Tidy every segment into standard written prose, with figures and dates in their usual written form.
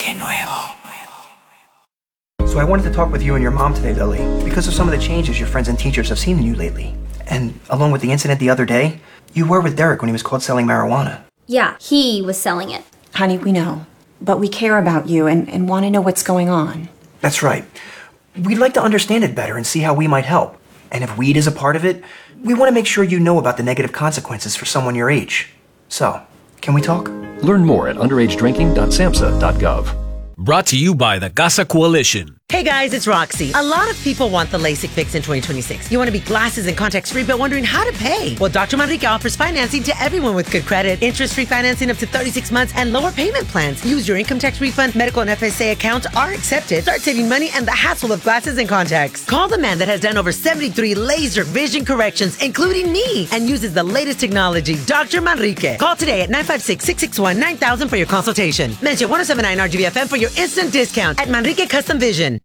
Que nuevo. So I wanted to talk with you and your mom today, Lily, because of some of the changes your friends and teachers have seen in you lately. And along with the incident the other day, you were with Derek when he was caught selling marijuana. Yeah, he was selling it. Honey, we know. But we care about you and want to know what's going on. That's right. We'd like to understand it better and see how we might help. And if weed is a part of it, we want to make sure you know about the negative consequences for someone your age. So, can we talk? Learn more at underagedrinking.samhsa.gov. Brought to you by the Casa Coalition. Hey guys, it's Roxy. A lot of people want the LASIK fix in 2026. You want to be glasses and contacts free, but wondering how to pay. Well, Dr. Manrique offers financing to everyone with good credit, interest-free financing up to 36 months, and lower payment plans. Use your income tax refund, medical and FSA accounts are accepted. Start saving money and the hassle of glasses and contacts. Call the man that has done over 73 laser vision corrections, including me, and uses the latest technology, Dr. Manrique. Call today at 956-661-9000 for your consultation. Mention 1079 RGVFM for your instant discount at Manrique Custom Vision.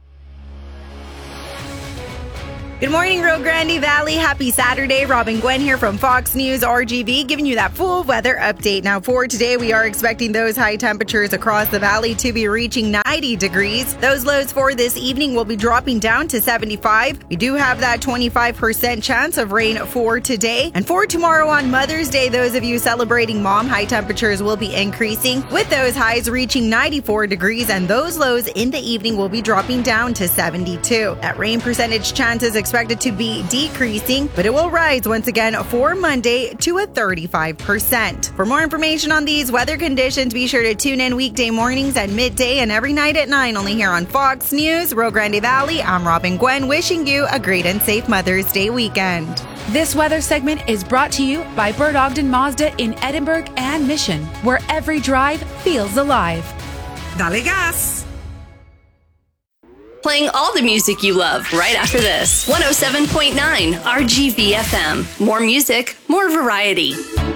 Good morning, Rio Grande Valley. Happy Saturday. Robin Gwen here from Fox News RGV, giving you that full weather update. Now, for today, we are expecting those high temperatures across the valley to be reaching 90 degrees. Those lows for this evening will be dropping down to 75. We do have that 25% chance of rain for today. And for tomorrow on Mother's Day, those of you celebrating mom, high temperatures will be increasing, with those highs reaching 94 degrees, and those lows in the evening will be dropping down to 72. That rain percentage chance is expected to be decreasing, but it will rise once again for Monday to a 35%. For more information on these weather conditions, be sure to tune in weekday mornings at midday and every night at 9, only here on Fox News, Rio Grande Valley. I'm Robin Gwen, wishing you a great and safe Mother's Day weekend. This weather segment is brought to you by Bert Ogden Mazda in Edinburgh and Mission, where every drive feels alive. Dale gas! Playing all the music you love right after this. 107.9 RGVFM. More music, more variety.